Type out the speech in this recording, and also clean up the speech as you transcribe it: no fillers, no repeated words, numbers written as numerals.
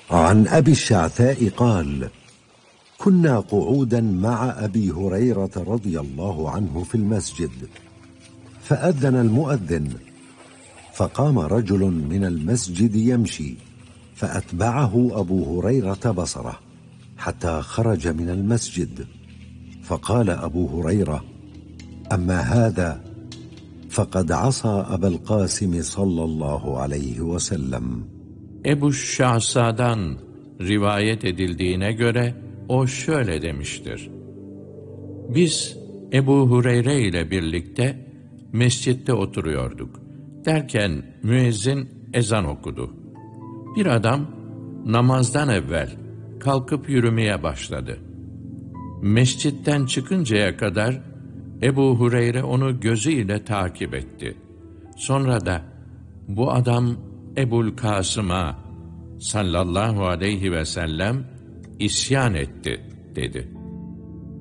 عن أبي الشعثاء قال: كنا قعودا مع أبي هريرة رضي الله عنه في المسجد، فأذن المؤذن، فقام رجل من المسجد يمشي، فأتبعه أبو هريرة بصره حتى خرج من المسجد، فقال أبو هريرة: أما هذا فقد عصى أبا القاسم صلى الله عليه وسلم. Ebu Şahsa'dan rivayet edildiğine göre o şöyle demiştir: Biz Ebu Hureyre ile birlikte mescitte oturuyorduk. Derken müezzin ezan okudu. Bir adam namazdan evvel kalkıp yürümeye başladı. Mescitten çıkıncaya kadar Ebu Hureyre onu gözüyle takip etti. Sonra da bu adam Ebul Kasım'a sallallahu aleyhi ve sellem isyan etti dedi.